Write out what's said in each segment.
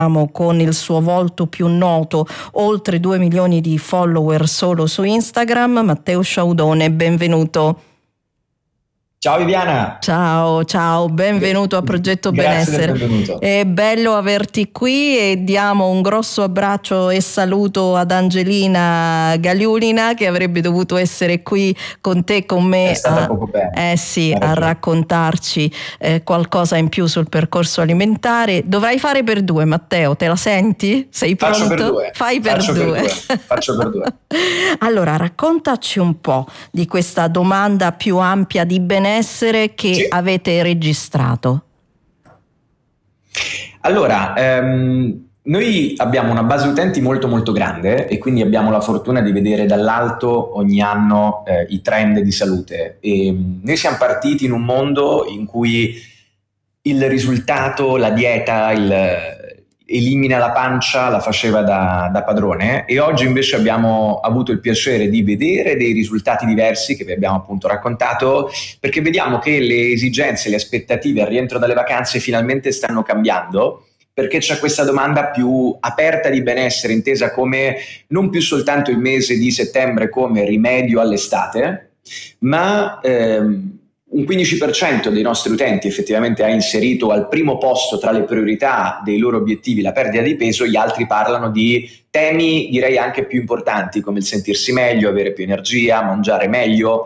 con il suo volto più noto, oltre 2 milioni di follower solo su Instagram, Matteo Sciaudone, benvenuto. Ciao Viviana. Ciao, benvenuto a Progetto Grazie Benessere. del benvenuto. È bello averti qui e diamo un grosso abbraccio e saluto ad Angelina Galiulina, che avrebbe dovuto essere qui con te, con me, è stata poco bene. a raccontarci qualcosa in più sul percorso alimentare. Dovrai fare per due, Matteo, te la senti? Sei pronto? Faccio per due. Fai per due. Faccio per due. Allora, raccontaci un po' di questa domanda più ampia di benessere che avete registrato. Allora, noi abbiamo una base utenti molto molto grande e quindi abbiamo la fortuna di vedere dall'alto ogni anno i trend di salute. E noi siamo partiti in un mondo in cui il risultato, la dieta, elimina la pancia la faceva da padrone, e oggi invece abbiamo avuto il piacere di vedere dei risultati diversi che vi abbiamo appunto raccontato, perché vediamo che le esigenze, le aspettative al rientro dalle vacanze finalmente stanno cambiando, perché c'è questa domanda più aperta di benessere, intesa come non più soltanto il mese di settembre come rimedio all'estate, ma un 15% dei nostri utenti effettivamente ha inserito al primo posto tra le priorità dei loro obiettivi la perdita di peso. Gli altri parlano di temi direi anche più importanti, come il sentirsi meglio, avere più energia, mangiare meglio,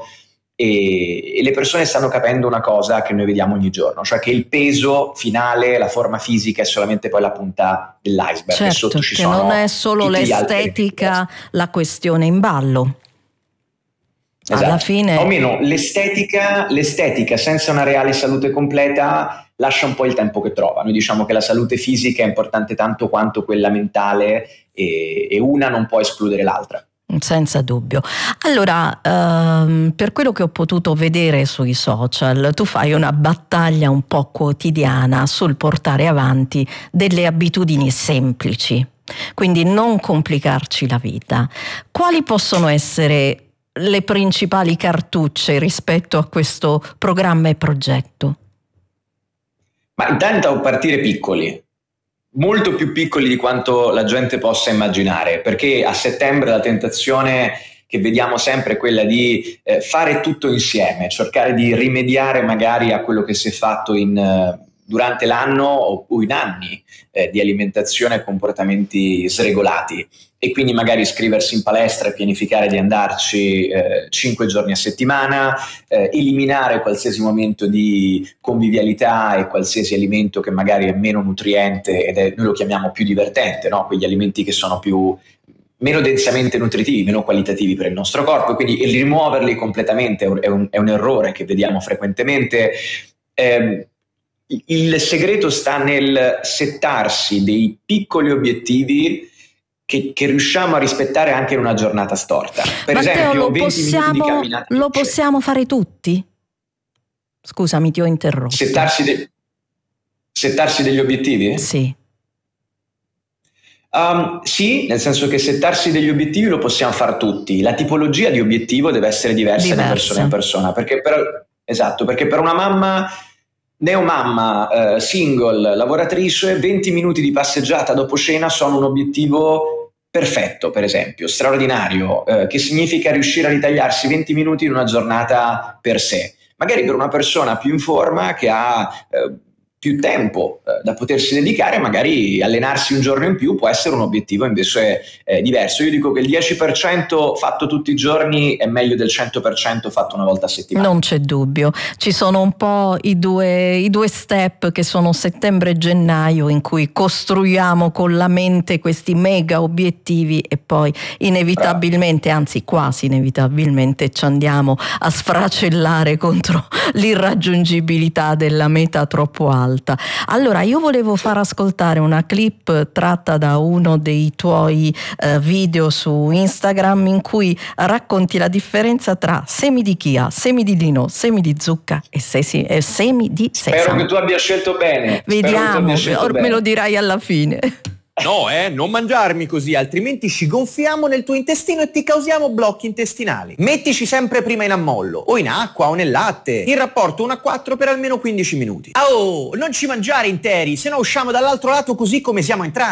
e le persone stanno capendo una cosa che noi vediamo ogni giorno, cioè che il peso finale, la forma fisica è solamente poi la punta dell'iceberg. Certo, e sotto ci che sono non è solo l'estetica la questione in ballo. Esatto. Alla fine, o meno l'estetica senza una reale salute completa lascia un po' il tempo che trova. Noi diciamo che la salute fisica è importante tanto quanto quella mentale, e una non può escludere l'altra. Senza dubbio. Allora, per quello che ho potuto vedere sui social, tu fai una battaglia un po' quotidiana sul portare avanti delle abitudini semplici, quindi non complicarci la vita. Quali possono essere le principali cartucce rispetto a questo programma e progetto? Ma intanto partire piccoli, molto più piccoli di quanto la gente possa immaginare, perché a settembre la tentazione che vediamo sempre è quella di fare tutto insieme, cercare di rimediare magari a quello che si è fatto durante l'anno o in anni di alimentazione e comportamenti sregolati, e quindi magari iscriversi in palestra e pianificare di andarci 5 giorni a settimana, eliminare qualsiasi momento di convivialità e qualsiasi alimento che magari è meno nutriente noi lo chiamiamo più divertente, no? Quegli alimenti che sono meno densamente nutritivi, meno qualitativi per il nostro corpo, e quindi rimuoverli completamente è un errore che vediamo frequentemente. Il segreto sta nel settarsi dei piccoli obiettivi che riusciamo a rispettare anche in una giornata storta. Per Matteo, esempio, 20 minuti di camminata. Lo possiamo fare tutti? Scusami, ti ho interrotto. Settarsi degli obiettivi? Sì. Sì, nel senso che settarsi degli obiettivi lo possiamo fare tutti. La tipologia di obiettivo deve essere diversa da persona in persona, perché per una mamma, neomamma, single, lavoratrice, 20 minuti di passeggiata dopo cena sono un obiettivo perfetto, per esempio, straordinario, che significa riuscire a ritagliarsi 20 minuti in una giornata per sé. Magari per una persona più in forma, che ha più tempo da potersi dedicare, magari allenarsi un giorno in più può essere un obiettivo invece diverso. Io dico che il 10% fatto tutti i giorni è meglio del 100% fatto una volta a settimana. Non c'è dubbio. Ci sono un po' i due step che sono settembre e gennaio, in cui costruiamo con la mente questi mega obiettivi e poi inevitabilmente, anzi quasi inevitabilmente, ci andiamo a sfracellare contro l'irraggiungibilità della meta troppo alta. Allora, io volevo far ascoltare una clip tratta da uno dei tuoi video su Instagram, in cui racconti la differenza tra semi di chia, semi di lino, semi di zucca e semi di sesamo. Spero che tu abbia scelto bene. Vediamo, me lo dirai alla fine. No, non mangiarmi così, altrimenti ci gonfiamo nel tuo intestino e ti causiamo blocchi intestinali. Mettici sempre prima in ammollo, o in acqua o nel latte, in rapporto 1:4 per almeno 15 minuti. Oh, non ci mangiare interi, se no usciamo dall'altro lato così come siamo entrati.